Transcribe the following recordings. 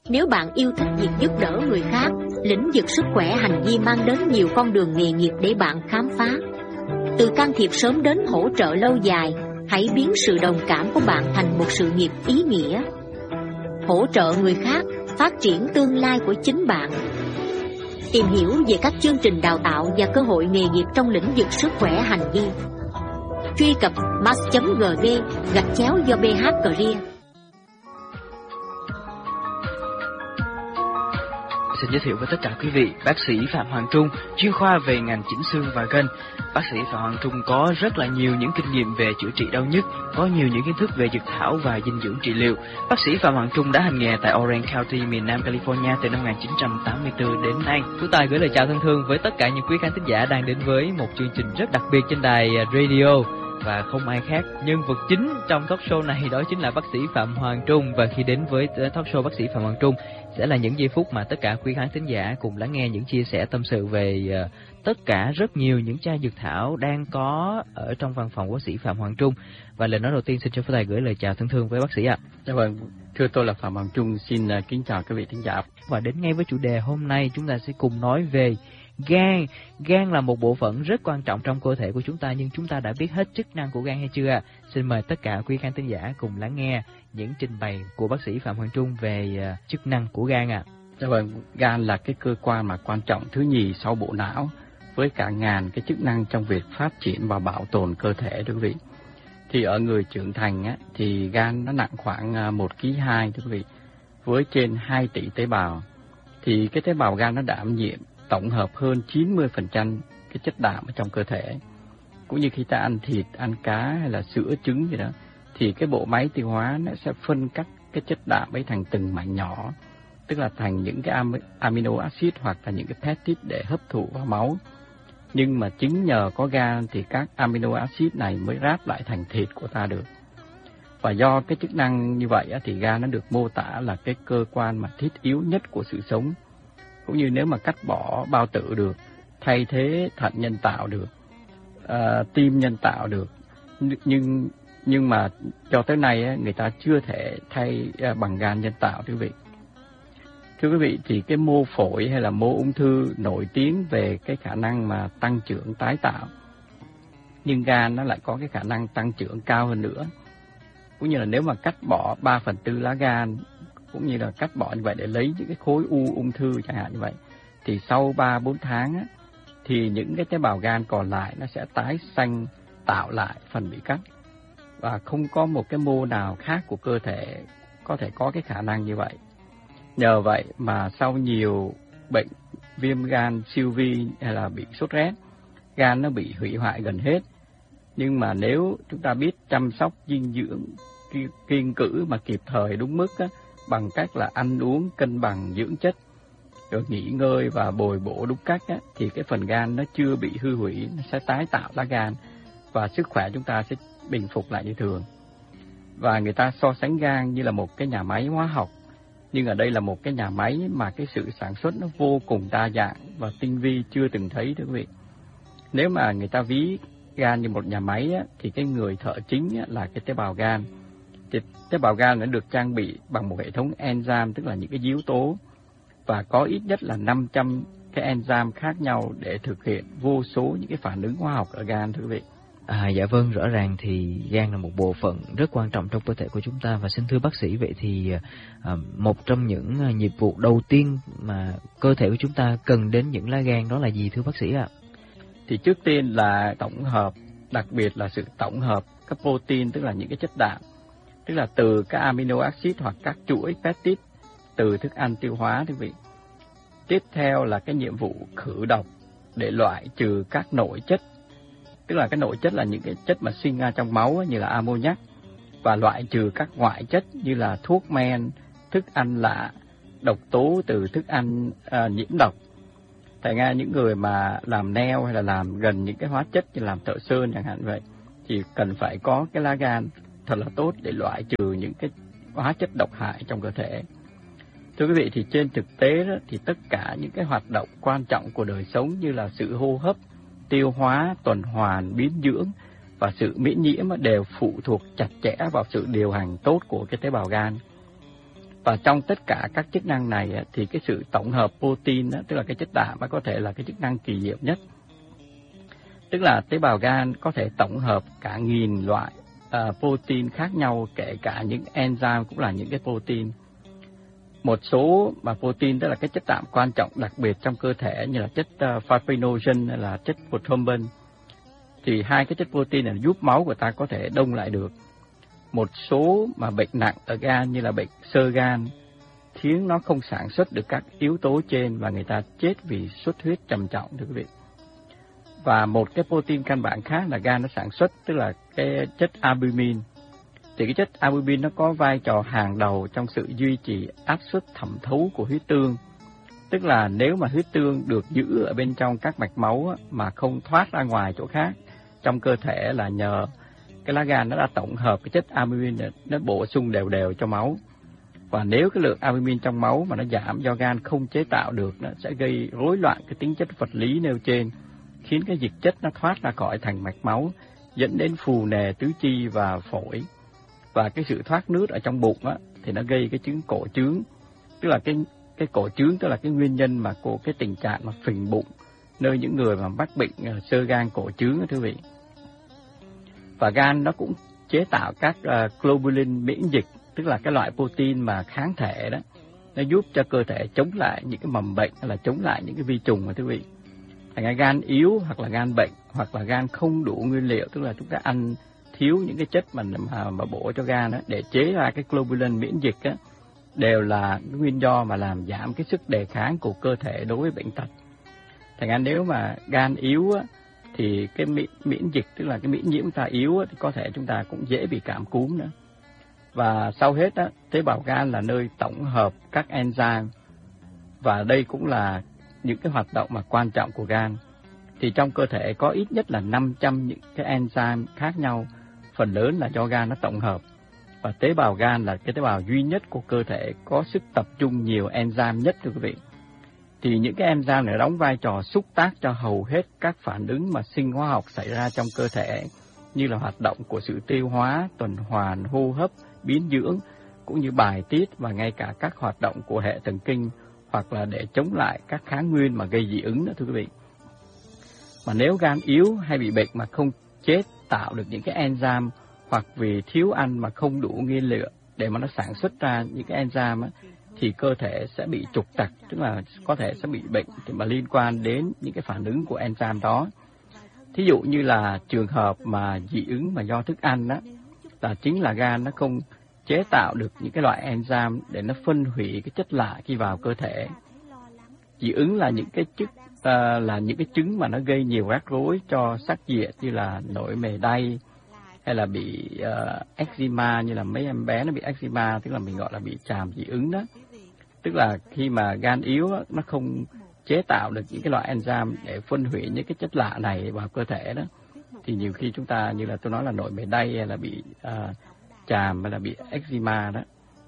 Nếu bạn yêu thích việc giúp đỡ người khác, lĩnh vực sức khỏe hành vi mang đến nhiều con đường nghề nghiệp để bạn khám phá. Từ can thiệp sớm đến hỗ trợ lâu dài, hãy biến sự đồng cảm của bạn thành một sự nghiệp ý nghĩa. Hỗ trợ người khác, phát triển tương lai của chính bạn. Tìm hiểu về các chương trình đào tạo và cơ hội nghề nghiệp trong lĩnh vực sức khỏe hành vi. Truy cập mass.gg/do BH Career. Xin giới thiệu với tất cả quý vị, bác sĩ Phạm Hoàng Trung, chuyên khoa về ngành chỉnh xương và gân. Bác sĩ Phạm Hoàng Trung có rất là nhiều những kinh nghiệm về chữa trị đau nhức, có nhiều những kiến thức về dược thảo và dinh dưỡng trị liệu. Bác sĩ Phạm Hoàng Trung đã hành nghề tại Orange County, miền Nam California từ năm 1984 đến nay. Tú Tài gửi lời chào thân thương với tất cả những quý khán thính giả đang đến với một chương trình rất đặc biệt trên đài radio. Và không ai khác, nhân vật chính trong talk show này đó chính là bác sĩ Phạm Hoàng Trung. Và khi đến với talk show bác sĩ Phạm Hoàng Trung sẽ là những giây phút mà tất cả quý khán thính giả cùng lắng nghe những chia sẻ tâm sự về tất cả rất nhiều những chai dược thảo đang có ở trong văn phòng của bác sĩ Phạm Hoàng Trung. Và lời nói đầu tiên xin cho Phó Tài gửi lời chào thân thương với bác sĩ ạ. Dạ vâng, thưa tôi là Phạm Hoàng Trung, xin kính chào quý vị thính giả. Và đến ngay với chủ đề hôm nay, chúng ta sẽ cùng nói về gan. Gan là một bộ phận rất quan trọng trong cơ thể của chúng ta, nhưng chúng ta đã biết hết chức năng của gan hay chưa? Xin mời tất cả quý khán thính giả cùng lắng nghe những trình bày của bác sĩ Phạm Hoàng Trung về chức năng của gan ạ. Dạ vâng, gan là cái cơ quan mà quan trọng thứ nhì sau bộ não, với cả ngàn cái chức năng trong việc phát triển và bảo tồn cơ thể, thưa quý vị. Thì ở người trưởng thành á, thì gan nó nặng khoảng 1,2 kg, thưa quý vị, với trên 2 tỷ tế bào. Thì cái tế bào gan nó đảm nhiệm tổng hợp hơn 90% cái chất đạm ở trong cơ thể. Cũng như khi ta ăn thịt, ăn cá hay là sữa, trứng gì đó, thì cái bộ máy tiêu hóa nó sẽ phân cắt cái chất đạm ấy thành từng mảnh nhỏ, tức là thành những cái amino acid hoặc là những cái peptide để hấp thụ vào máu. Nhưng mà chính nhờ có gan thì các amino acid này mới ráp lại thành thịt của ta được. Và do cái chức năng như vậy thì gan nó được mô tả là cái cơ quan mà thiết yếu nhất của sự sống. Cũng như nếu mà cắt bỏ bao tử được, thay thế thận nhân tạo được, tim nhân tạo được, nhưng mà cho tới nay người ta chưa thể thay bằng gan nhân tạo, thưa quý vị. Thưa quý vị, thì cái mô phổi hay là mô ung thư nổi tiếng về cái khả năng mà tăng trưởng tái tạo, nhưng gan nó lại có cái khả năng tăng trưởng cao hơn nữa. Cũng như là nếu mà cắt bỏ 3/4 lá gan, cũng như là cắt bỏ như vậy để lấy những cái khối ung thư chẳng hạn như vậy, thì sau 3-4 tháng thì những cái tế bào gan còn lại nó sẽ tái sanh tạo lại phần bị cắt. Và không có một cái mô nào khác của cơ thể có thể có cái khả năng như vậy. Nhờ vậy mà sau nhiều bệnh viêm gan siêu vi hay là bị sốt rét, gan nó bị hủy hoại gần hết. Nhưng mà nếu chúng ta biết chăm sóc dinh dưỡng kiêng cữ mà kịp thời đúng mức bằng cách là ăn uống cân bằng dưỡng chất, rồi nghỉ ngơi và bồi bổ đúng cách thì cái phần gan nó chưa bị hư hủy, nó sẽ tái tạo lá gan và sức khỏe chúng ta sẽ bình phục lại như thường. Và người ta so sánh gan như là một cái nhà máy hóa học, nhưng ở đây là một cái nhà máy mà cái sự sản xuất nó vô cùng đa dạng và tinh vi chưa từng thấy, thưa quý vị. Nếu mà người ta ví gan như một nhà máy thì cái người thợ chính là cái tế bào gan. Thì tế bào gan nó được trang bị bằng một hệ thống enzyme, tức là những cái yếu tố, và có ít nhất là 500 cái enzyme khác nhau để thực hiện vô số những cái phản ứng hóa học ở gan, thưa quý vị. Dạ vâng, rõ ràng thì gan là một bộ phận rất quan trọng trong cơ thể của chúng ta. Và xin thưa bác sĩ, vậy thì một trong những nhiệm vụ đầu tiên mà cơ thể của chúng ta cần đến những lá gan đó là gì thưa bác sĩ ạ? Thì trước tiên là tổng hợp, đặc biệt là sự tổng hợp các protein, tức là những cái chất đạm, tức là từ các amino acid hoặc các chuỗi peptide từ thức ăn tiêu hóa, thưa quý vị. Tiếp theo là cái nhiệm vụ khử độc để loại trừ các nội chất, tức là cái nội chất là những cái chất mà sinh ra trong máu như là ammoniac, và loại trừ các ngoại chất như là thuốc men, thức ăn lạ, độc tố từ thức ăn nhiễm độc. Thành ra những người mà làm nail hay là làm gần những cái hóa chất như làm thợ sơn chẳng hạn vậy, thì cần phải có cái lá gan thật là tốt để loại trừ những cái hóa chất độc hại trong cơ thể. Thưa quý vị, thì trên thực tế đó, thì tất cả những cái hoạt động quan trọng của đời sống như là sự hô hấp, tiêu hóa, tuần hoàn, biến dưỡng và sự miễn nhiễm đều phụ thuộc chặt chẽ vào sự điều hành tốt của cái tế bào gan. Và trong tất cả các chức năng này thì cái sự tổng hợp protein, tức là cái chất đạm, có thể là cái chức năng kỳ diệu nhất. Tức là tế bào gan có thể tổng hợp cả nghìn loại protein khác nhau, kể cả những enzyme cũng là những cái protein. Một số mà protein, tức là cái chất đạm quan trọng đặc biệt trong cơ thể, như là chất fibrinogen hay là chất prothrombin, thì hai cái chất protein này giúp máu của ta có thể đông lại được. Một số mà bệnh nặng ở gan như là bệnh xơ gan khiến nó không sản xuất được các yếu tố trên và người ta chết vì xuất huyết trầm trọng, thưa quý vị. Và một cái protein căn bản khác là gan nó sản xuất, tức là cái chất albumin. Thì cái chất albumin nó có vai trò hàng đầu trong sự duy trì áp suất thẩm thấu của huyết tương. Tức là nếu mà huyết tương được giữ ở bên trong các mạch máu mà không thoát ra ngoài chỗ khác trong cơ thể, là nhờ cái lá gan nó đã tổng hợp cái chất albumin, nó bổ sung đều đều cho máu. Và nếu cái lượng albumin trong máu mà nó giảm do gan không chế tạo được, nó sẽ gây rối loạn cái tính chất vật lý nêu trên, khiến cái dịch chất nó thoát ra khỏi thành mạch máu, dẫn đến phù nề tứ chi và phổi. Và cái sự thoát nước ở trong bụng thì nó gây cái chứng cổ trướng, tức là cái cổ trướng, tức là cái nguyên nhân mà của cái tình trạng mà phình bụng nơi những người mà mắc bệnh xơ gan cổ trướng, thưa quý vị. Và gan nó cũng chế tạo các globulin miễn dịch, tức là cái loại protein mà kháng thể đó, nó giúp cho cơ thể chống lại những cái mầm bệnh hay là chống lại những cái vi trùng mà thưa quý vị. Thành ra gan yếu hoặc là gan bệnh hoặc là gan không đủ nguyên liệu, tức là chúng ta ăn thiếu những cái chất mà bổ cho gan đó, để chế ra cái globulin miễn dịch á, đều là nguyên do mà làm giảm cái sức đề kháng của cơ thể đối với bệnh tật. Thành ra nếu mà gan yếu á, thì cái miễn dịch, tức là cái miễn nhiễm ta yếu á, thì có thể chúng ta cũng dễ bị cảm cúm nữa. Và sau hết á, tế bào gan là nơi tổng hợp các enzyme, và đây cũng là những cái hoạt động mà quan trọng của gan. Thì trong cơ thể có ít nhất là 500 những cái enzyme khác nhau, phần lớn là do gan nó tổng hợp. Và tế bào gan là cái tế bào duy nhất của cơ thể có sức tập trung nhiều enzyme nhất, thưa quý vị. Thì những cái enzyme này đóng vai trò xúc tác cho hầu hết các phản ứng mà sinh hóa học xảy ra trong cơ thể, như là hoạt động của sự tiêu hóa, tuần hoàn, hô hấp, biến dưỡng, cũng như bài tiết, và ngay cả các hoạt động của hệ thần kinh, hoặc là để chống lại các kháng nguyên mà gây dị ứng đó, thưa quý vị. Mà nếu gan yếu hay bị bệnh mà không chế tạo được những cái enzyme, hoặc vì thiếu ăn mà không đủ nguyên liệu để mà nó sản xuất ra những cái enzyme thì cơ thể sẽ bị trục trặc, tức là có thể sẽ bị bệnh mà liên quan đến những cái phản ứng của enzyme đó. Thí dụ như là trường hợp mà dị ứng mà do thức ăn đó, là chính là gan nó không chế tạo được những cái loại enzyme để nó phân hủy cái chất lạ khi vào cơ thể. Dị ứng là những cái chứng mà nó gây nhiều rắc rối cho sắc diện, như là nổi mề đay, hay là bị eczema, như là mấy em bé nó bị eczema, tức là mình gọi là bị tràm dị ứng đó. Tức là khi mà gan yếu nó không chế tạo được những cái loại enzyme để phân hủy những cái chất lạ này vào cơ thể đó, thì nhiều khi chúng ta, như là tôi nói, là nổi mề đay hay là bị tràm hay là bị eczema đó.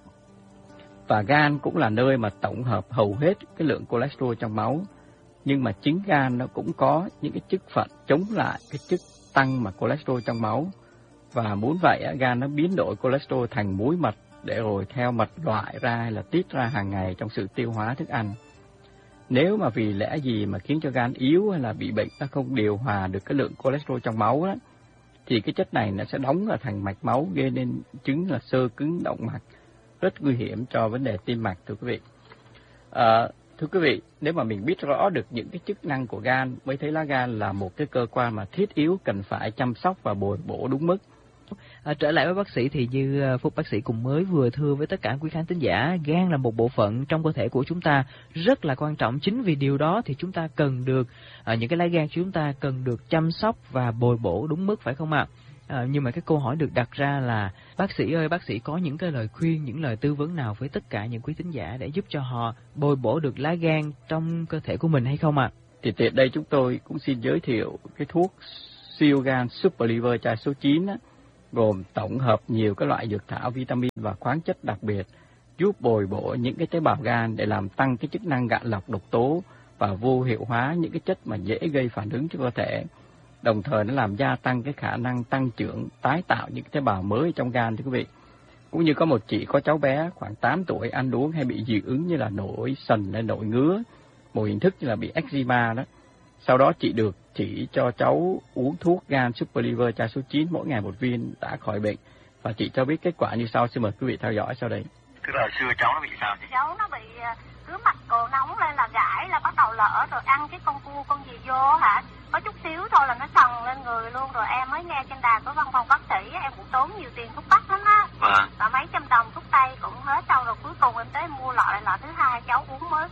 Và gan cũng là nơi mà tổng hợp hầu hết cái lượng cholesterol trong máu, nhưng mà chính gan nó cũng có những cái chức phận chống lại cái chức tăng mà cholesterol trong máu. Và muốn vậy, gan nó biến đổi cholesterol thành muối mật để rồi theo mật loại ra hay là tiết ra hàng ngày trong sự tiêu hóa thức ăn. Nếu mà vì lẽ gì mà khiến cho gan yếu hay là bị bệnh, nó không điều hòa được cái lượng cholesterol trong máu đó, thì cái chất này nó sẽ đóng ở thành mạch máu, gây nên chứng là xơ cứng động mạch, rất nguy hiểm cho vấn đề tim mạch, thưa quý vị. Thưa quý vị, nếu mà mình biết rõ được những cái chức năng của gan, mới thấy lá gan là một cái cơ quan mà thiết yếu, cần phải chăm sóc và bồi bổ đúng mức. Trở lại với bác sĩ thì như Phúc bác sĩ cũng mới vừa thưa với tất cả quý khán thính giả, gan là một bộ phận trong cơ thể của chúng ta rất là quan trọng. Chính vì điều đó thì chúng ta cần được, những cái lá gan chúng ta cần được chăm sóc và bồi bổ đúng mức, phải không ạ? Nhưng mà cái câu hỏi được đặt ra là, bác sĩ ơi, bác sĩ có những cái lời khuyên, những lời tư vấn nào với tất cả những quý thính giả để giúp cho họ bồi bổ được lá gan trong cơ thể của mình hay không ạ? Thì tiện đây chúng tôi cũng xin giới thiệu cái thuốc siêu gan Super Liver chai số 9 á, gồm tổng hợp nhiều các loại dược thảo, vitamin và khoáng chất đặc biệt, giúp bồi bổ những cái tế bào gan để làm tăng cái chức năng gạn lọc độc tố và vô hiệu hóa những cái chất mà dễ gây phản ứng cho cơ thể. Đồng thời nó làm gia tăng cái khả năng tăng trưởng, tái tạo những cái tế bào mới trong gan, thưa quý vị. Cũng như có một chị có cháu bé khoảng 8 tuổi ăn uống hay bị dị ứng như là nổi sần hay nổi ngứa, một hình thức như là bị eczema đó. Sau đó chị được chỉ cho cháu uống thuốc gan Super Liver chai số 9 mỗi ngày một viên đã khỏi bệnh. Và chị cho biết kết quả như sau, xin mời quý vị theo dõi sau đây. Tức là xưa cháu nó bị sao chị? Cháu nó bị cứ mặt cổ nóng lên là gãi, là bắt đầu lỡ, rồi ăn cái con cua con gì vô hả, có chút xíu thôi là nó sần lên người luôn. Rồi em mới nghe trên đài của văn phòng bác sĩ, em cũng tốn nhiều tiền thuốc bắc lắm á, và mấy trăm đồng thuốc tây cũng hết. Xong rồi cuối cùng em tới mua lọ thứ hai, cháu uống mới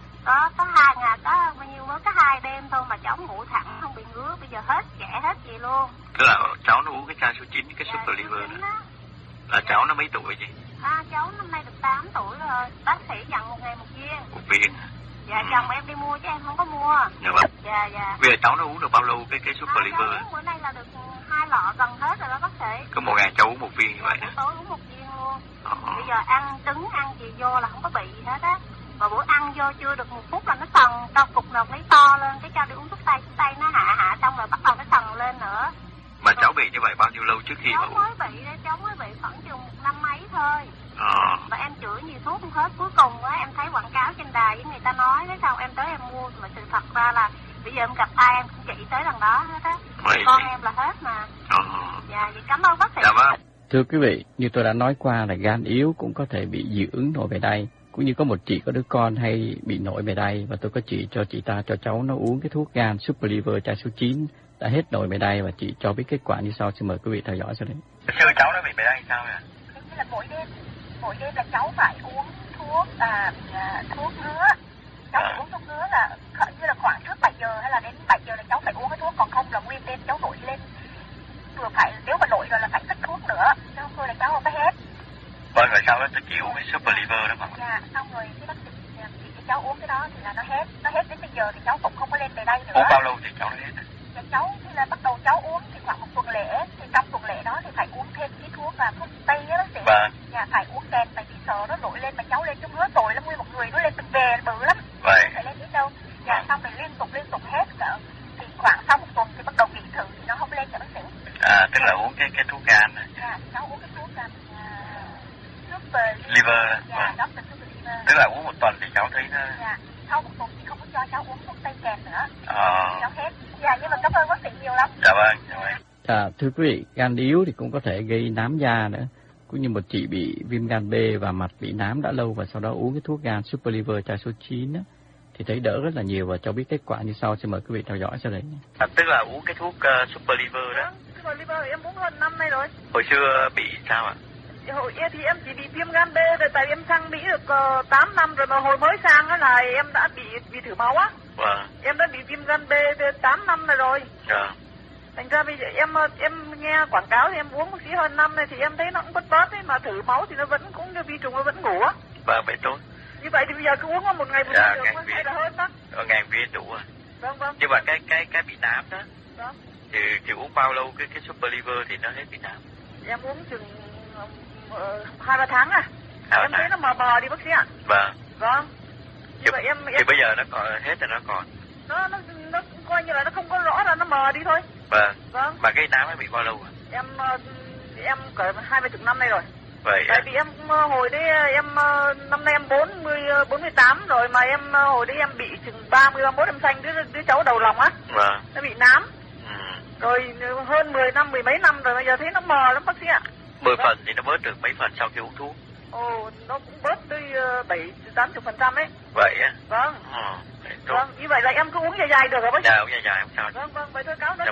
có 2 ngày, có bao nhiêu mới có 2 đêm thôi mà cháu ngủ thẳng không bị ngứa. Bây giờ hết ghẻ hết gì luôn. Tức là cháu nó uống cái chai số 9 cái Super Liver đó. Là cháu nó mấy tuổi chị? Cháu năm nay được 8 tuổi rồi. Bác sĩ dặn 1 ngày 1 viên. 1 viên. Dạ, chồng em đi mua chứ em không có mua. Dạ vâng. Dạ. Bây giờ cháu nó uống được bao lâu cái Super Liver? Cháu uống bữa nay là được 2 lọ gần hết rồi đó bác sĩ. Cứ 1 ngày cháu uống 1 viên như vậy hả? Tối uống 1 viên luôn. Bây giờ ăn trứng ăn gì vô là không có bị gì hết á. Mà bữa ăn vô chưa được 1 phút là nó sần, trong cục nột lấy to lên, cái cho đi uống thuốc tây nó hạ xong rồi bắt đầu nó sần lên nữa. Mà cháu bị như vậy bao nhiêu lâu trước khi mà uống? Cháu mới bị khoảng chừng 1 năm mấy thôi. Và em chữa nhiều thuốc không hết. Cuối cùng á em thấy quảng cáo trên đài với người ta nói, thế sao em tới em mua. Mà sự thật ra là bây giờ em gặp ai em cũng chỉ tới lần đó hết á. Con em là hết mà. Dạ, vậy cảm ơn bác sĩ. Dạ vâng. Thưa quý vị, như tôi đã nói qua là gan yếu cũng có thể bị dị ứng nổi mề đay. Cũng như có một chị có đứa con hay bị nổi mề đay, và tôi có chỉ cho chị ta cho cháu nó uống cái thuốc gan Super Liver chai số 9 đã hết nổi mề đay, và chị cho biết kết quả như sau, xin mời quý vị theo dõi sau đây. Xưa cháu nó bị mề đay sao ạ? Như là mỗi đêm là cháu phải uống thuốc thuốc ngứa. Cháu phải uống thuốc ngứa là như là khoảng trước 7 giờ hay là đến 7 giờ là cháu phải uống cái thuốc, còn không là nguyên đêm cháu nổi lên. Vừa phải, nếu mà nổi rồi là phải cắt thuốc nữa, chứ không thôi là cháu không có hết. Vâng, rồi sau đó tôi chỉ uống cái Super Liver đó mà. Dạ, xong rồi cái bác sĩ chỉ cho cháu uống cái đó thì là nó hết đến bây giờ thì cháu cũng không có lên về đây nữa. Uống bao lâu thì cháu nó hết? Dạ, cháu thì là bắt đầu cháu uống thì khoảng 1 tuần lễ, thì trong tuần lễ đó thì phải uống thêm cái thuốc là thuốc tây á bác sĩ. Vâng. Dạ, phải uống kèm, tại vì sợ nó nổi lên mà cháu lên trong ngứa tội lắm, nguyên một người nó lên từng về bự lắm. Vậy. Không phải lên đến đâu. Dạ, xong rồi liên tục hết cỡ thì khoảng sau 1 tuần thì bắt đầu nghỉ thử thì nó không lên nữa bác sĩ. Tức là uống cái thuốc gan này. Dạ, cháu uống cái thuốc Liver. Dạ, đó là Super Liver. Tức là uống 1 tuần thì cháu thấy nó... Dạ, sau 1 tuần thì không có cho cháu uống thuốc tây kèm nữa. Cháu hết. Dạ, nhưng mà cảm ơn bác sĩ nhiều lắm. Dạ vâng. Thưa quý vị, gan yếu thì cũng có thể gây nám da nữa. Cũng như một chị bị viêm gan B và mặt bị nám đã lâu, và sau đó uống cái thuốc gan Super Liver chai số 9 á, thì thấy đỡ rất là nhiều, và cho biết kết quả như sau, xin mời quý vị theo dõi sau đây. Tức là uống cái thuốc Super Liver đó. Super Liver em uống hơn 5 nay rồi. Hồi xưa bị sao ạ? Hồi thì em chỉ bị viêm gan B rồi, tại em sang Mỹ được 8 năm rồi, mà hồi mới sang á là em đã bị thử máu á. Vâng. Em đã bị viêm gan B 8 năm rồi. Dạ. Thành ra bây giờ em nghe quảng cáo thì em uống bác sĩ hơn 5 này thì em thấy nó cũng bớt ấy, mà thử máu thì nó vẫn cũng vi trùng nó vẫn ngủ á. Vâng, vậy tốt. Như vậy thì bây giờ cứ uống 1 ngày 1 dạ, được hay là hơn đó. Ngày viên đủ rồi. Vâng. Nhưng mà cái bị nám đó. Vâng. Thì uống bao lâu cái Super Liver thì nó hết bị nám? Em uống chừng 2-3 tháng à. Em thấy nó mờ đi bác sĩ ạ. Vâng. Như vậy em thì bây giờ nó còn hết rồi, nó còn. Nó coi như là nó không có rõ là nó mờ đi thôi. Vâng. Mà cái nám nó bị bao lâu rồi? Em cỡ 20 năm nay rồi. Vậy. Tại vì em hồi đấy em năm nay em 48 rồi, mà em hồi đấy em bị chừng 30-31 em sanh đứa cháu đầu lòng á. Vâng. Nó bị nám. Rồi hơn 10 năm, 10 mấy năm rồi, bây giờ thấy nó mờ lắm bác sĩ ạ. 10 phần thì nó bớt được mấy phần sau khi uống thuốc? Nó cũng bớt tới 70-80% ấy. Vậy á? Vâng. Như vậy là em cứ uống dài được hả bác sĩ? Dạ, uống dài không sao. Vâng, vậy thôi cáo.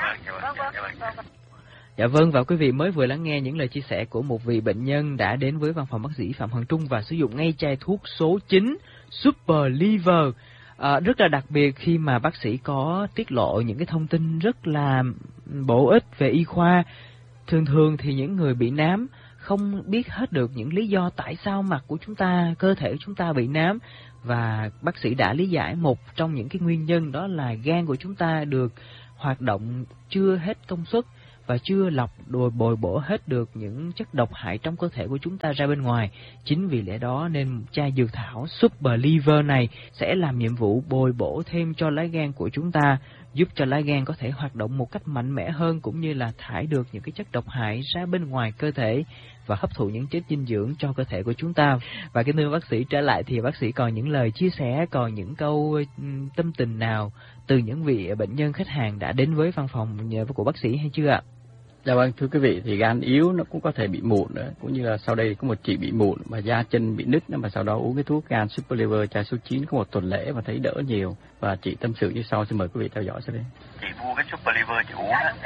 Dạ vâng, và quý vị mới vừa lắng nghe những lời chia sẻ của một vị bệnh nhân đã đến với văn phòng bác sĩ Phạm Hoàng Trung và sử dụng ngay chai thuốc số 9 Super Liver. Rất là đặc biệt khi mà bác sĩ có tiết lộ những cái thông tin rất là bổ ích về y khoa. Thường thì những người bị nám không biết hết được những lý do tại sao mặt của chúng ta, cơ thể của chúng ta bị nám. Và bác sĩ đã lý giải một trong những cái nguyên nhân đó là gan của chúng ta được hoạt động chưa hết công suất và chưa lọc bồi bổ hết được những chất độc hại trong cơ thể của chúng ta ra bên ngoài. Chính vì lẽ đó nên chai dược thảo Super Liver này sẽ làm nhiệm vụ bồi bổ thêm cho lá gan của chúng ta, giúp cho lá gan có thể hoạt động một cách mạnh mẽ hơn, cũng như là thải được những cái chất độc hại ra bên ngoài cơ thể. và hấp thụ những chất dinh dưỡng cho cơ thể của chúng ta. Và kính thưa bác sĩ, trở lại thì bác sĩ còn những lời chia sẻ, còn những câu tâm tình nào từ những vị bệnh nhân khách hàng đã đến với văn phòng của bác sĩ hay chưa ạ? Dạ vâng, thưa quý vị, thì gan yếu nó cũng có thể bị mụn nữa, cũng như là sau đây có một chị bị mụn và da chân bị nứt nữa, mà sau đó uống cái thuốc gan Super Liver chai số 9 có một tuần lễ và thấy đỡ nhiều. Và chị tâm sự như sau, xin mời quý vị theo dõi sau đây. Chị mua cái Super Liver chị uống á.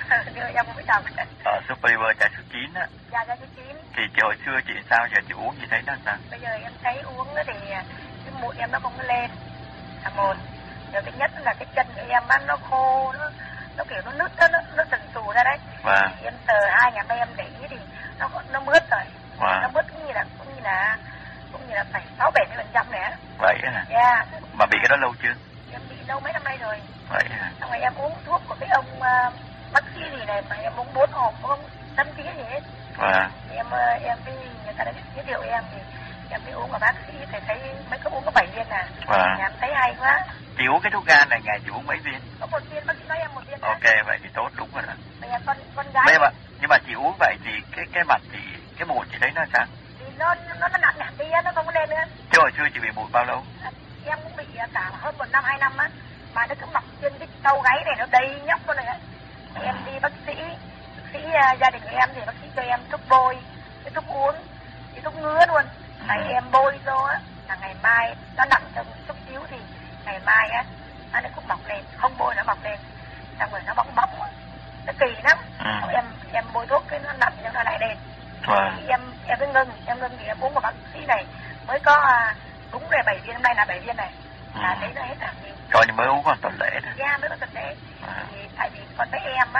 Super Liver chai số 9 á. Dạ, chai số 9. Thì hồi xưa chị sao, giờ chị uống chị thấy nó sao? Bây giờ em thấy uống thì cái mụn em nó không có lên. Là một. Điều thứ nhất là cái chân của em nó khô, nó kiểu nó nứt, nó sần sù ra đấy. Vâng. Em sờ 2 ngày nay em để ý thì nó mướt rồi. Vâng. Nó mướt cũng như là phải 6-7% nữa. Vậy hả? Dạ. Mà bị cái đó lâu chưa? Em bị lâu mấy năm nay rồi. Vậy hả? Xong rồi em uống thuốc của cái ông bác sĩ gì này mà em uống 4 hộp không tâm trí gì hết. Vâng. Em với người ta đã giới thiệu em thì em đi uống của bác sĩ thì thấy mới có uống có 7 viên à. Vâng. Em thấy hay quá. Chị uống cái thuốc gan này ngày chị uống mấy viên? Có 1 viên, bác sĩ nói em 1 viên. Ok, vậy thì tốt, đúng rồi đó. Bây giờ con gái. Nhưng mà chị uống vậy thì cái mặt thì cái mụn chị thấy nó sao? Thì nó nặng nhạt đi á, nó không có lên nữa. Chứ hồi xưa chị bị mụn bao lâu? Em cũng bị cả hơn 1 năm 2 năm á, mà nó cứ mọc trên cái đầu gáy này nó đầy nhóc luôn này á. Em đi bác sĩ gia đình của em thì bác sĩ cho em thuốc bôi, cái thuốc uống, cái thuốc ngứa luôn. Tại em bôi vô á là ngày mai nó nặng trong chút xíu thì ngày mai á nó cũng mọc lên, không bôi nó mọc lên, xong rồi nó bong bóng, nó kỳ lắm. Em bôi thuốc cái nó nặng cho nó lại lên. Em cứ ngưng thì em uống của bác sĩ này mới có đúng rồi 7 viên, hôm nay là 7 viên này. Là thấy nó hết hẳn đi. Rồi nhưng mới uống còn tuần lễ thôi. Dạ, mới có tuần lễ. Thì tại vì con bé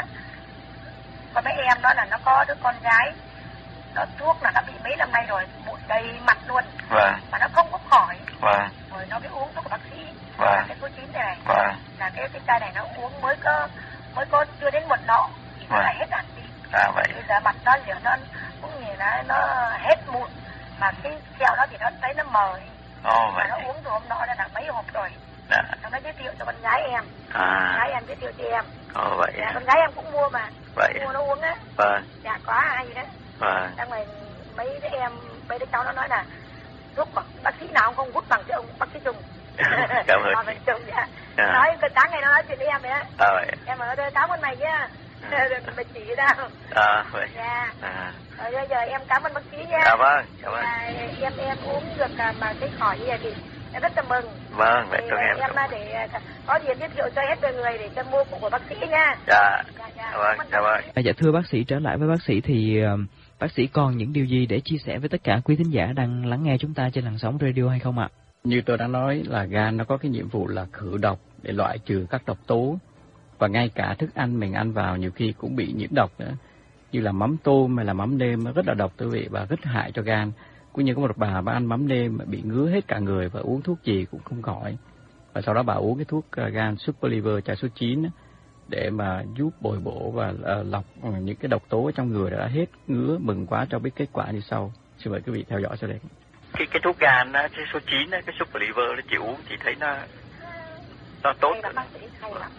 em đó là nó có đứa con gái, nó thuốc là nó bị mấy năm nay rồi, mụn đầy mặt luôn. Vâng. Mà nó không có khỏi. Vâng. Rồi nó mới uống thuốc của bác sĩ. Vâng. Là cái số 9 này. Vâng. Là cái chai này nó uống mới có chưa đến 1 lọ thì nó lại hết hẳn đi. À vậy. Bây giờ mặt nó giờ nó cũng như là nó hết mụn, mà cái kẹo đó thì nó thấy nó mờ. Ồ vậy. Mà nó uống từ hôm nọ là mấy hộp rồi. Dạ. Nó giới thiệu cho con gái em. Con gái em giới thiệu cho em. Ồ vậy. Dạ, con gái em cũng mua mà. Vậy. Mua nó uống á. Vâng. Dạ, có ai gì đó. Vâng. Xong rồi mấy đứa cháu nó nói là thuốc bác sĩ nào không hút bằng cái ông bác sĩ Trung. Cảm ơn chị. Trung, dạ. Nói sáng ngày nó nói chuyện với em vậy á. Vậy. Em ở đây cảm ơn mày chứ. Mày chỉ cái đâu. Vậy. Dạ. Rồi bây giờ em cảm ơn bác sĩ nha. Dạ vâng. Cảm ơn. Em uống được mà cái khỏi như vậy thì em rất là mừng. Vâng, vậy tôi em để có gì giới thiệu cho hết mọi người để cho mua của bác sĩ nha. Dạ. Vâng, dạ vâng. Dạ thưa bác sĩ, trở lại với bác sĩ thì bác sĩ còn những điều gì để chia sẻ với tất cả quý thính giả đang lắng nghe chúng ta trên làn sóng radio hay không ạ? Như tôi đã nói là gan nó có cái nhiệm vụ là khử độc để loại trừ các độc tố, và ngay cả thức ăn mình ăn vào nhiều khi cũng bị nhiễm độc nữa, như là mắm tôm hay là mắm nêm, nó rất là độc quý vị và rất hại cho gan. Cũng như có một bà ăn mắm nêm mà bị ngứa hết cả người và uống thuốc gì cũng không khỏi, và sau đó bà uống cái thuốc gan Super Liver chai số 9 để mà giúp bồi bổ và lọc những cái độc tố trong người đã hết ngứa. Mừng quá cho biết kết quả như sau. Xin mời quý vị theo dõi sau đây. Cái thuốc gan đó, cái số 9 đó, cái Super Liver đó, chị uống chị thấy nó tốt. Hay lắm bác sĩ, hay lắm.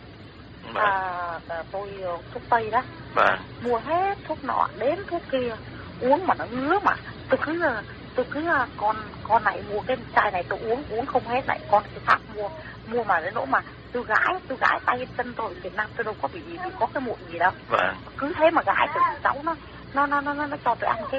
Tôi thuốc Tây đó. Vâng. Mua hết thuốc nọ đến thuốc kia uống mà nó ngứa, mà tôi cứ con này mua cái chai này tôi uống không hết, lại con cái khác mua mà đến nỗi mà tôi gãi tay chân tôi Việt Nam tôi đâu có bị có cái mụn gì đâu. Vâng. Cứ thế mà gãi từ cháu nó cho tôi ăn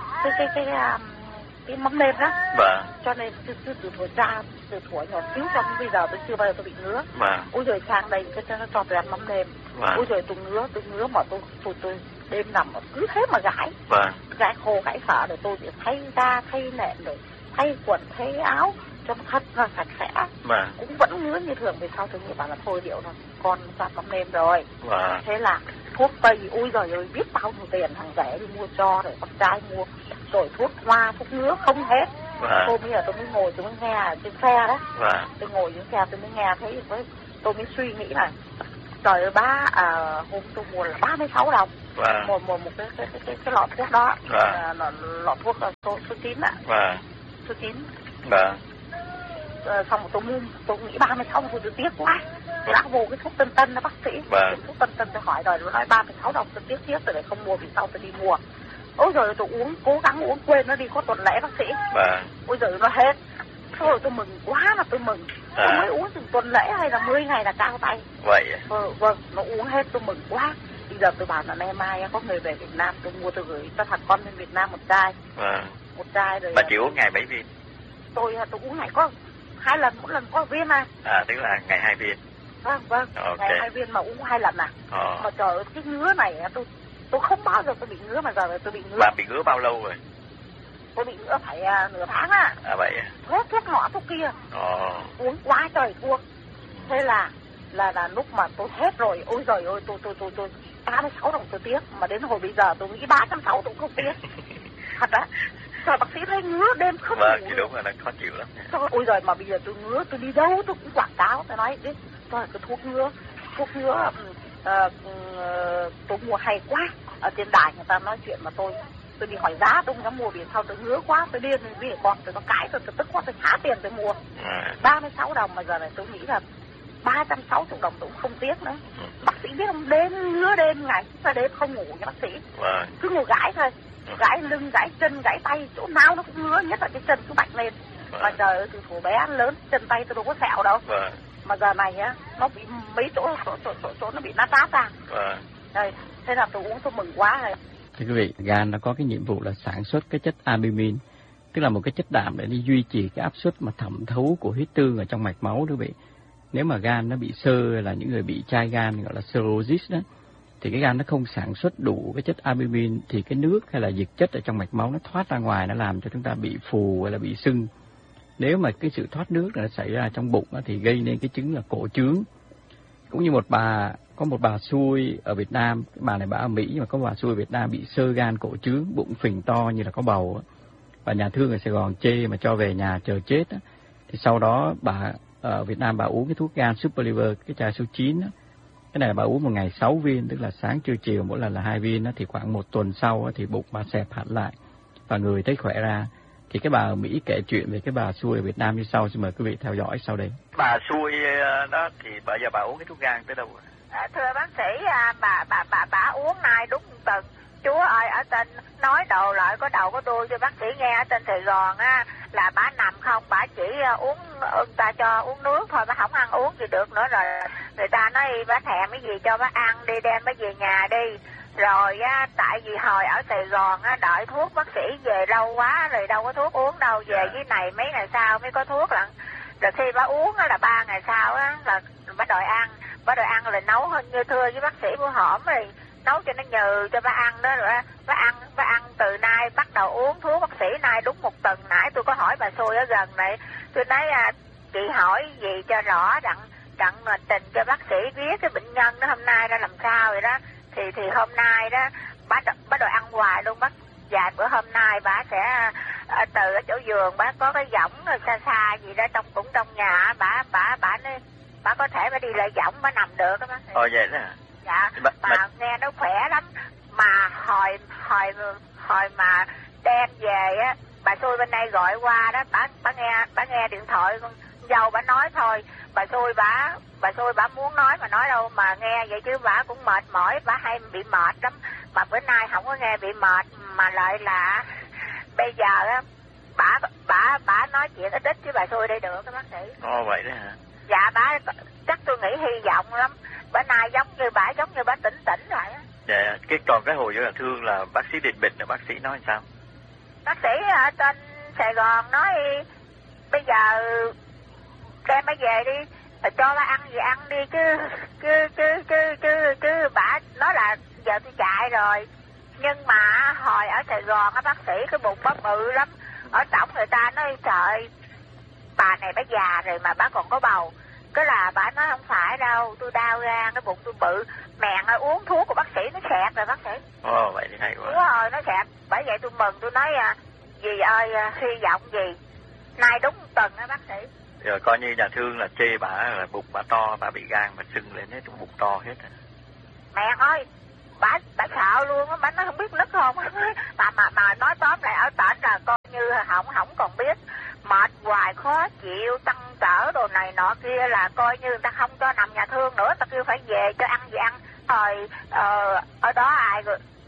cái mắm nêm đó. Vâng. Cho nên từ thuở nhỏ xíu cho đến bây giờ tôi chưa bao giờ tôi bị ngứa. Vâng. Ôi rồi sang đây cho nó cho tôi ăn mắm nêm. Vâng. Ôi rồi tôi ngứa mà tôi đêm nằm cứ thế mà gãi. Vâng. Gãi khô gãi phở rồi tôi thay da thay nệm rồi thay quần thay áo cho nó thật là sạch sẽ. Vâng. Cũng vẫn ngứa như thường. Vì sao tôi nghĩ bảo là thôi điệu rồi, con ra mắm nêm rồi. Vâng. Thế là thuốc Tây, ôi giời ơi, biết bao nhiêu tiền thằng rẻ đi mua cho, rồi con trai mua, rồi thuốc hoa, thuốc ngứa không hết. Vâng. Hôm bây giờ tôi mới nghe ở trên xe đó. Vâng. Tôi ngồi trên xe tôi mới nghe thấy, tôi mới suy nghĩ là trời ơi hôm tôi mua là 36 đồng. Vâng. Một cái lọ thuốc đó. Vâng. Lọ thuốc là số 9 ạ. Vâng. Số 9. Vâng. Xong rồi tôi nghĩ 36 thôi, tôi tiếc quá. Tôi đã mua cái thuốc Tân đó bác sĩ. Vâng. Thuốc Tân tôi hỏi rồi, nó nói 36 đồng, tôi tiếc rồi để không mua, vì sau tôi đi mua. Ôi giời, tôi uống, cố gắng uống quên nó đi, có tuần lễ bác sĩ. Vâng. Ôi giời, nó hết. Thôi tôi mừng quá là tôi mừng. Tôi mới uống từng tuần lễ hay là 10 ngày là cao tay. Vậy. Vâng, nó uống hết tôi mừng quá. Bây giờ tôi bảo là nay mai có người về Việt Nam tôi mua, tôi gửi cho thằng con bên Việt Nam một chai. Vâng. Một chai rồi. Bà chỉ uống ngày mấy viên? Tôi uống ngày có 2 lần, mỗi lần có 1 viên à. Tức là ngày 2 viên. Vâng, okay. Ngày 2 viên mà uống 2 lần à. Mà trời ơi, cái ngứa này tôi không bao giờ tôi bị ngứa, mà giờ tôi bị ngứa. Bà bị ngứa bao lâu rồi? Tôi bị ngứa phải nửa tháng á. Vậy à? Thuốc nọ thuốc kia. Uống quá trời uống. Thế là lúc mà tôi hết rồi, ôi giời ơi, tôi 36 đồng tôi tiếc, mà đến hồi bây giờ tôi nghĩ 360 tôi không tiếc. Thật á. Trời, bác sĩ thấy ngứa đêm không ngủ. Vâng, thì đúng là nó khó chịu lắm. Trời, ôi giời, mà bây giờ tôi ngứa, tôi đi đâu tôi cũng quảng cáo, tôi nói đấy, trời, cái thuốc ngứa tôi mua hay quá. Ở trên đài người ta nói chuyện mà tôi đi hỏi giá, tôi không dám mua, vì sao tôi ngứa quá, tôi điên vì con tôi nó cãi tôi tức quá, tôi xá tiền tôi mua. 36 đồng mà giờ này tôi nghĩ là 360 đồng tôi cũng không tiếc nữa. Bác sĩ biết không, đêm ngứa đêm ngày ra đêm không ngủ nha bác sĩ. Cứ ngồi gãi thôi, gãi lưng, gãi chân, gãi tay, chỗ nào nó cũng ngứa, nhất là cái chân cứ bạch lên. Mà trời ơi, từ thủ bé lớn chân tay tôi đâu có sẹo đâu. Mà giờ này á, nó bị mấy chỗ nó bị nát ra. Đây, thế là tôi uống tôi mừng quá rồi. Thưa quý vị, gan nó có cái nhiệm vụ là sản xuất cái chất albumin, tức là một cái chất đạm để đi duy trì cái áp suất mà thẩm thấu của huyết tương ở trong mạch máu, thưa quý vị. Nếu mà gan nó bị xơ, là những người bị chai gan gọi là cirrhosis đó, thì cái gan nó không sản xuất đủ cái chất albumin, thì cái nước hay là dịch chất ở trong mạch máu nó thoát ra ngoài, nó làm cho chúng ta bị phù hay là bị sưng. Nếu mà cái sự thoát nước nó xảy ra trong bụng thì gây nên cái chứng là cổ trướng. Cũng như có một bà xui ở Việt Nam, bà này bà ở Mỹ, nhưng mà có bà xui ở Việt Nam bị xơ gan cổ trướng, bụng phình to như là có bầu, và nhà thương ở Sài Gòn chê mà cho về nhà chờ chết. Thì sau đó bà ở Việt Nam bà uống cái thuốc gan Super Liver, cái chai số 9 đó. Cái này bà uống một ngày 6 viên, tức là sáng trưa chiều mỗi lần là 2 viên đó, thì khoảng 1 tuần sau thì bụng bà xẹp hẳn lại và người thấy khỏe ra. Thì cái bà ở Mỹ kể chuyện về cái bà xui ở Việt Nam như sau, xin mời quý vị theo dõi sau đây. Bà xui đó thì bây giờ bà uống cái thuốc gan tới đâu rồi? Thưa bác sĩ, bà uống nay đúng tuần. Chúa ơi, ở trên nói đầu lại có đầu có đuôi cho bác sĩ nghe. Ở trên Sài Gòn á là bà nằm không, bà chỉ uống, người ta cho uống nước thôi, bà không ăn uống gì được nữa. Rồi người ta nói bà thèm cái gì cho bà ăn đi, đem bà về nhà đi. Rồi á, tại vì hồi ở Sài Gòn á, đợi thuốc bác sĩ về lâu quá rồi đâu có thuốc uống đâu, về dưới này mấy ngày sau mới có thuốc lận. Rồi khi bà uống á là 3 ngày sau á là bà đòi ăn. Bà đòi ăn là nấu hơn như thưa với bác sĩ bữa hổm rồi nấu cho nó nhừ cho bà ăn đó. Rồi bà ăn từ nay bắt đầu uống thuốc bác sĩ nay đúng 1 tuần. Nãy tôi có hỏi bà xui ở gần này, tôi nói chị hỏi gì cho rõ đặng trình cho bác sĩ biết cái bệnh nhân đó hôm nay ra làm sao rồi đó. Thì hôm nay đó bà đòi ăn hoài luôn. Bác vài bữa hôm nay bà sẽ từ ở chỗ giường bà có cái võng xa xa gì đó cũng trong nhà, bà nói bà có thể bà đi lại võng bà nằm được đó bác sĩ. Vậy đó hả? Dạ, mà nghe nó khỏe lắm. Mà hồi mà đem về á, bà xui bên đây gọi qua đó, bà nghe điện thoại con dâu bà nói thôi. Bà xui bà muốn nói mà nói đâu mà nghe vậy, chứ bà cũng mệt mỏi, bà hay bị mệt lắm. Mà bữa nay không có nghe bị mệt, mà lại là bây giờ á bà nói chuyện ít chứ bà xui đây được các bác sĩ. Vậy đó hả? Dạ, bà chắc tôi nghĩ hy vọng lắm. Bữa nay giống như bà tỉnh lại á. Dạ, còn cái hồi là thương là bác sĩ định bệnh là bác sĩ nói sao? Bác sĩ ở trên Sài Gòn nói bây giờ đem bà về đi, cho bà ăn gì ăn đi, chứ bà nói là giờ tôi chạy rồi. Nhưng mà hồi ở Sài Gòn á bác sĩ cái bụng bà bự lắm. Ở tổng người ta nói trời, bà này bà già rồi mà bà còn có bầu. Cái là bà nói không phải đâu, tôi đau gan, cái bụng tôi bự. Mẹ ơi, uống thuốc của bác sĩ nó xẹp rồi bác sĩ. Vậy thì hay quá. Đúng rồi, nó xẹp. Bởi vậy tôi mừng, tôi nói dì ơi, hy vọng gì nay đúng 1 tuần á bác sĩ. Rồi coi như nhà thương là chê bà là bụng bà to, bà bị gan mà sưng lên hết, trong bụng to hết. Mẹ ơi, bà sợ luôn á, bà nói không biết nứt không. Mà nói tóm lại ở tỉnh là coi như không còn biết. Mệt hoài khó chịu, tăng trở đồ này nọ kia, là coi như người ta không cho nằm nhà thương nữa, ta kêu phải về cho ăn gì ăn. Ở đó ai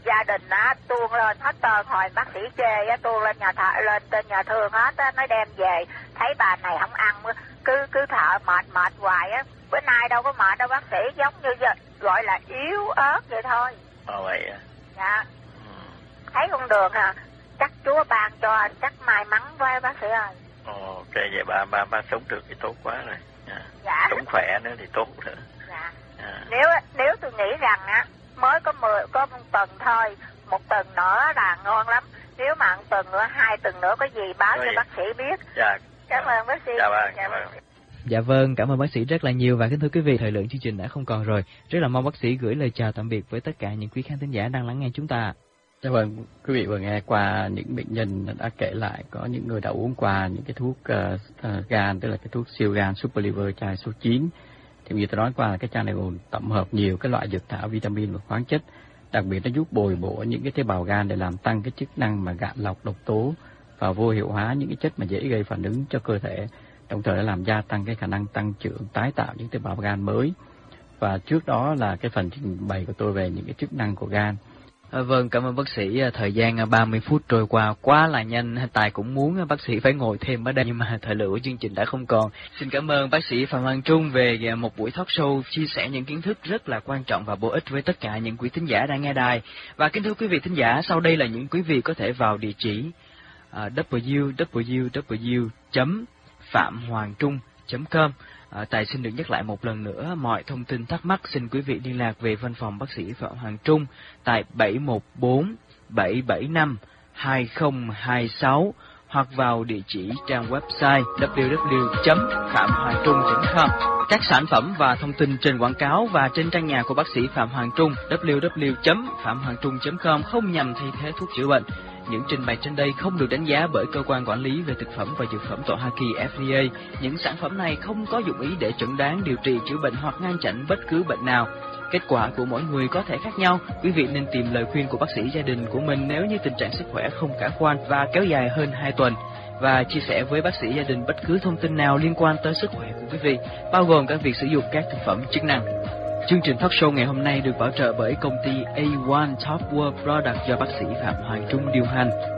gia đình á tuôn lên hết trơn, hồi bác sĩ chê á tuôn lên lên trên nhà thương hết á, mới đem về thấy bà này không ăn cứ thở mệt hoài á. Bữa nay đâu có mệt đâu bác sĩ, giống như gọi là yếu ớt vậy thôi. Vậy à? Dạ. Thấy con Đường à, chắc Chúa ban cho anh, chắc may mắn với bác sĩ ơi. Ok, vậy ba sống được thì tốt quá rồi. Dạ. Sống khỏe nữa thì tốt nữa. Dạ. Nếu tôi nghĩ rằng á mới có một tuần thôi, một tuần nữa là ngon lắm. Nếu mà một tuần nữa, 2 tuần nữa có gì báo cho bác sĩ biết. Dạ. Cảm ơn bác sĩ. Dạ vâng. Dạ vâng, cảm ơn bác sĩ rất là nhiều. Và kính thưa quý vị, thời lượng chương trình đã không còn rồi. Rất là mong bác sĩ gửi lời chào tạm biệt với tất cả những quý khán thính giả đang lắng nghe chúng ta. Dạ vâng, quý vị vừa nghe qua những bệnh nhân đã kể lại, có những người đã uống qua những cái thuốc gan, tức là cái thuốc siêu gan Super Liver chai số 9. Thì như tôi nói qua là cái chai này gồm tổng hợp nhiều cái loại dược thảo, vitamin và khoáng chất, đặc biệt nó giúp bồi bổ những cái tế bào gan để làm tăng cái chức năng mà gạn lọc độc tố và vô hiệu hóa những cái chất mà dễ gây phản ứng cho cơ thể, đồng thời nó làm gia tăng cái khả năng tăng trưởng, tái tạo những tế bào gan mới. Và trước đó là cái phần trình bày của tôi về những cái chức năng của gan. Vâng, cảm ơn bác sĩ. Thời gian 30 phút trôi qua quá là nhanh. Tài cũng muốn bác sĩ phải ngồi thêm ở đây, nhưng mà thời lượng của chương trình đã không còn. Xin cảm ơn bác sĩ Phạm Hoàng Trung về một buổi talk show chia sẻ những kiến thức rất là quan trọng và bổ ích với tất cả những quý thính giả đang nghe đài. Và kính thưa quý vị thính giả, sau đây là những quý vị có thể vào địa chỉ www.phạm-hoàng-trung.com. Tài xin được nhắc lại một lần nữa, mọi thông tin thắc mắc xin quý vị liên lạc về văn phòng bác sĩ Phạm Hoàng Trung tại 714-775-2026 hoặc vào địa chỉ trang website www.phạm-hoàng-trung.com. Các sản phẩm và thông tin trên quảng cáo và trên trang nhà của bác sĩ Phạm Hoàng Trung www.phạm-hoàng-trung.com không nhằm thay thế thuốc chữa bệnh. Những trình bày trên đây không được đánh giá bởi cơ quan quản lý về thực phẩm và dược phẩm tại Hoa Kỳ FDA. Những sản phẩm này không có dụng ý để chẩn đoán, điều trị, chữa bệnh hoặc ngăn chặn bất cứ bệnh nào. Kết quả của mỗi người có thể khác nhau. Quý vị nên tìm lời khuyên của bác sĩ gia đình của mình nếu như tình trạng sức khỏe không khả quan và kéo dài hơn 2 tuần. Và chia sẻ với bác sĩ gia đình bất cứ thông tin nào liên quan tới sức khỏe của quý vị, bao gồm cả việc sử dụng các thực phẩm chức năng. Chương trình talk show ngày hôm nay được bảo trợ bởi công ty A1 Top World Product do bác sĩ Phạm Hoàng Trung điều hành.